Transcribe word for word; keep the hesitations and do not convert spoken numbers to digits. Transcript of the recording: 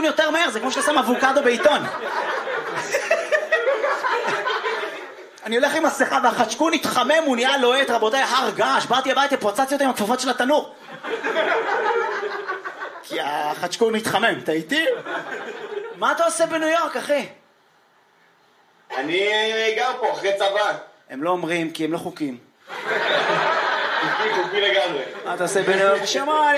יותר מהר, זה כמו שאתה שם אבוקדו בעיתון. אני הולך עם מסכה והחצ'קון התחמם, הוא נהיה לוהט, רבותיי, הר געש, באתי הביתה, פוצצתי אותה עם הכפפות של התנור. כי החצ'קון התחמם, אתה איתי? מה אתה עושה בניו יורק, אחי? אני גר פה אחרי צבא. הם לא אומרים כי הם לא חוקים. חוקי, חוקי לגמרי. מה אתה עושה בניו יורק? שמע,